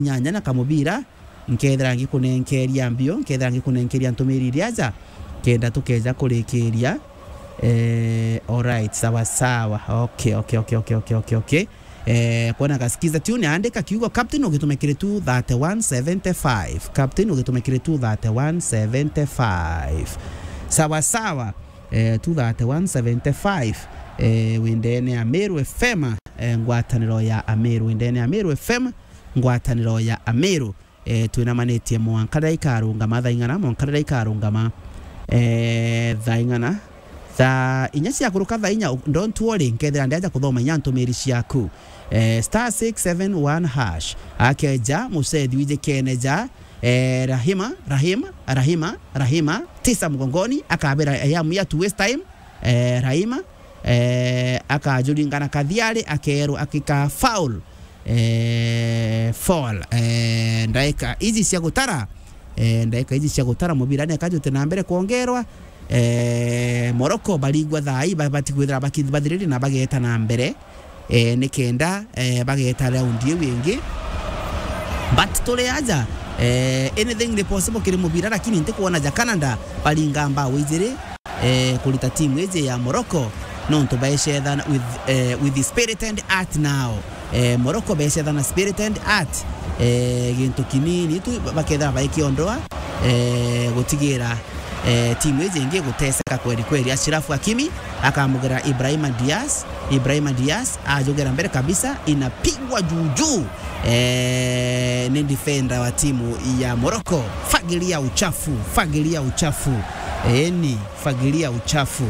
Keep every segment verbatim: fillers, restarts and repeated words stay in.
nyanya na kamubira nkethera ngikunenkeria mbio nkethera ngikunenkeria ntumiri riaja kenda tukeza kurekeria eh alright sawa sawa okay okay okay okay okay okay okay eh kwana kasikiza tune andika kiugo captain ugitumekire two thirty-one seventy-five captain ugitumekire two thirty-one seventy-five sawa sawa eh two thirty-one seventy-five eh windene ya Meru F M eh, ngwataniro ya Ameru windene ya Meru F M ngwataniro ya Ameru eh twina manetie mwankara ikarungama thaingana mwankara ikarungama eh thaingana tha inyasi yakuruka thainya don't worry nkethera ndaja kuthoma nyanto meri ciaku eh star six seven one hash akeja musethi wije keneja eh rahima rahima rahima rahima tisa mgongoni akabera yamu ya to waste time eh rahima eh akajulingana kathiare akeru akika foul eh fall eh ndaika izi cia gutara eh ndaika izi cia gutara mubirani akajote na mbere kuongerwa eh Morocco baligwa thai babati kwithira bakibathiriri na bageta na mbere eh nikenda eh bageta round iyo wingi but tole aja eh anything is possible kiri mubira lakini nte kuona ja Canada balinga mbao izire eh kulita team eze ya Morocco non to baishe than with uh, with the spirit and art now eh Morocco baishe than spirit and art eh gintu kinini tu bakethera baikiondoa eh gutigira eh timu eze ingie guteseka kweli kweli Ashrafu Hakimi akamugera Ibrahima Diaz Ibrahima Diaz ajogera mbele kabisa inapigwa juju eh ni defender wa timu ya Morocco fagilia uchafu fagilia uchafu eni fagilia uchafu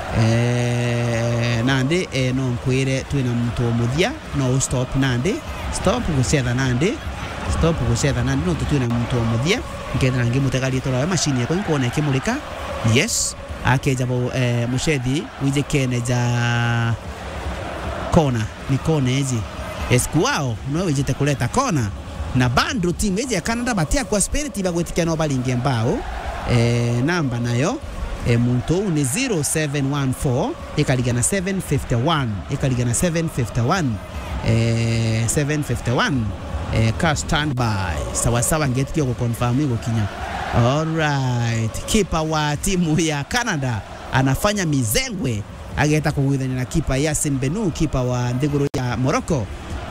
eh nande eh no nkwire twina muntu omuthia no stop nande stop gucetha nande stop gucetha nande no twina muntu omuthia ngethera ngimutegarie tola machine yako nkone ikimulika yes akeja bo eh mushethi wije keneja kona ni kona ezi eskuao no wije kuleta kona na bando team ezi ya Canada batia kwa spirit bagwetikia no balinge mbao eh namba nayo e muntu ni zero seven one four ikaligana seven fifty-one ikaligana seven fifty-one eh seven fifty-one eh ka standby sawa sawa ngetikio ku confirm iko kinya all right kipa wa timu ya Canada anafanya mizengwe ageta kuwithana na kipa Yasin Benu kipa wa Ndiguru ya Morocco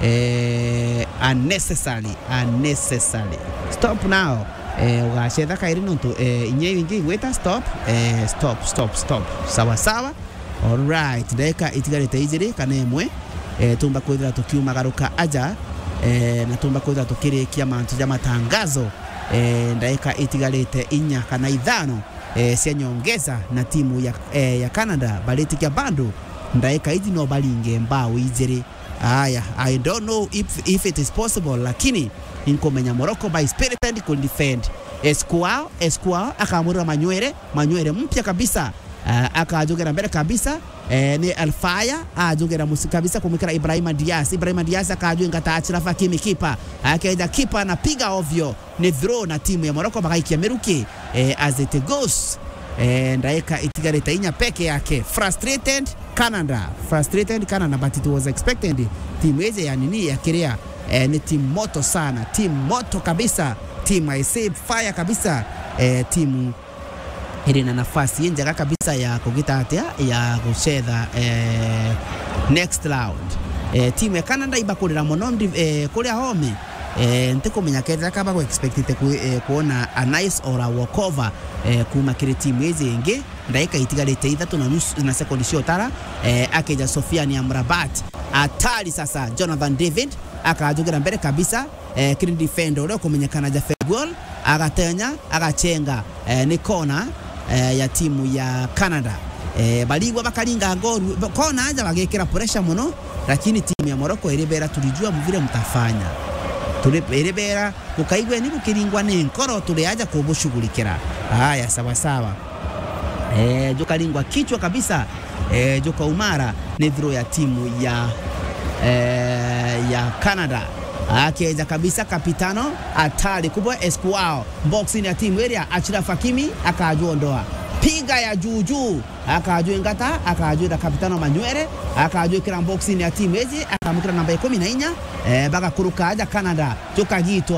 eh unnecessary unnecessary stop now eh ugashedha kairi nonto eh inye wingi weta stop eh stop stop stop sawa sawa all right deka itigarete izire kanemwe eh tumba kwithira tukiuma garuka aja eh na tumba kwithira tukirekia mantu ya matangazo eh ndaika itigarete inya kana ithano eh cia nyongeza na timu ya eh, ya Canada baletikia bando ndaika ithi no balinge mbao izire aya I don't know if if it is possible lakini inkomenya Morocco by spirit and could defend eskuao eskuao akamura manywere manywere mpya kabisa uh, akajogera mbele kabisa eh, ni Alfaya ajogera musika kabisa kumikira Ibrahima Diaz Ibrahima Diaz akajenga Ashrafu Hakimi kipa akaenda kipa anapiga ovyo ni throw na timu ya Morocco bakaikia Meruki eh, as it goes eh, ndaika itigareta inya peke yake frustrated Canada frustrated Canada but it was expected timu eze ya nini ya Korea eh, ni timu moto sana timu moto kabisa timu I say fire kabisa eh, timu ilina nafasi yenjaga kabisa ya kugita atia ya kucheza eh, next round eh, timu ya Canada ibakurira monondi eh, kule home eh, ntikumenya kethera kaba ku expected ku, eh, kuona a nice or a walkover eh, kuma kire timu eze inge ndaika itigarete ithatu na nusu na sekondi ciotara eh, akeja Sofiane Amrabat atali sasa Jonathan David akajogera mbele kabisa eh, kiri defender ule kumenyekana ja goal agatenya agachenga eh, ni kona eh, ya timu ya Canada eh, baligwa bakalinga goal kona aja bagekera pressure muno lakini timu ya Morocco irebera tulijua mvile mtafanya tulirebera ukaigwe ni bukilingwa ni nkoro tuliaja kubushugulikira haya sawa sawa eh jokalingwa kichwa kabisa eh joka umara ni throw ya timu ya eh ya Canada akeza kabisa kapitano atali kubwa eskuao boxing ya timu area Ashrafu Hakimi akajondoa piga ya juju akajua ngata akajua kapitano Manywere akajua kila boxing ya timu ezi akamukira namba kumi na inya eh, baka kuruka aja Canada tukagitwa